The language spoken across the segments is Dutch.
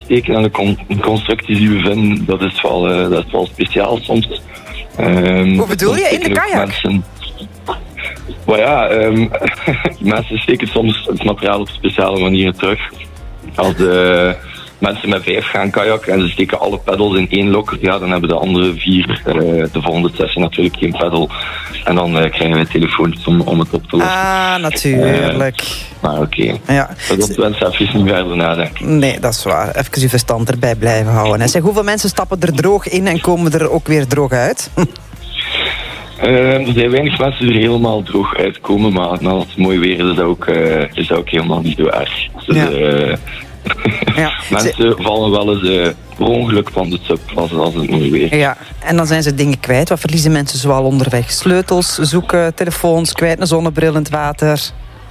steken en de constructies die we vinden, dat is wel speciaal soms. Hoe bedoel je? In de kajak? Maar ja, mensen steken soms het materiaal op speciale manieren terug. Als mensen met 5 gaan kajakken en ze steken alle peddels in 1 lokker, ja, dan hebben de andere 4 de volgende sessie natuurlijk geen peddel. En dan krijgen wij telefoontjes om het op te lossen. Ah, natuurlijk. Maar oké. Ja. Dat wensen even niet verder nadenken. Nee, dat is waar. Even uw verstand erbij blijven houden. En zeg, hoeveel mensen stappen er droog in en komen er ook weer droog uit? Er zijn weinig mensen die er helemaal droog uitkomen, maar als het mooi weer is dat ook helemaal niet zo erg. Dus, ja. Mensen vallen wel eens per ongeluk van de sub als het mooi weer is. Ja, en dan zijn ze dingen kwijt. Wat verliezen mensen zoal onderweg? Sleutels, zoeken, telefoons, kwijt een zonnebril in het water.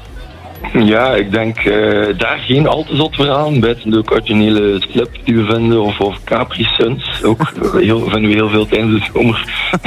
Ja, ik denk daar geen al te zot verhaal. Buiten de originele slip die we vinden of Capri Suns. Ook vinden we heel veel tijdens de zomer.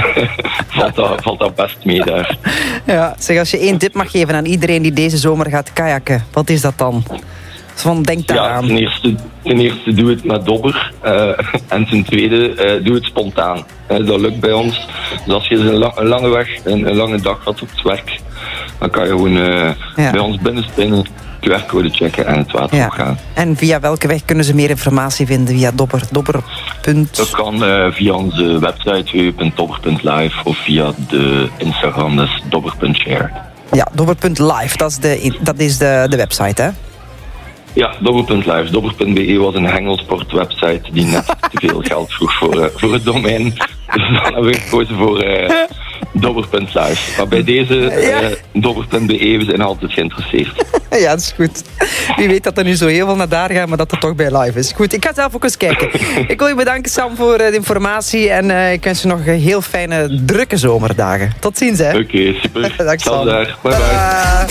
valt dat best mee daar. Ja, zeg, als je 1 tip mag geven aan iedereen die deze zomer gaat kajakken, wat is dat dan? Van, denk daaraan. Ja, ten eerste doe het met dobber. En ten tweede doe het spontaan. Dat lukt bij ons. Dus als je een lange weg en een lange dag had op het werk, dan kan je gewoon bij ons binnenspinnen, QR-code checken en het water opgaan. En via welke weg kunnen ze meer informatie vinden? Via dobber. Dat kan via onze website www.dobber.live of via de Instagram, dat is dobber.share. Ja, dobber.live, dat is de website, hè? Ja, dobber.live. Dobber.be was een hengelsportwebsite die net te veel geld vroeg voor het domein. Dus dan hebben we gekozen voor dobber.live. Maar bij deze dobber.be, we zijn altijd geïnteresseerd. Ja, dat is goed. Wie weet dat er nu zo heel veel naar daar gaat, maar dat het toch bij live is. Goed, ik ga zelf ook eens kijken. Ik wil je bedanken, Sam, voor de informatie. En ik wens je nog heel fijne, drukke zomerdagen. Tot ziens, hè. Oké, super. Dag, Sam. Bye bye.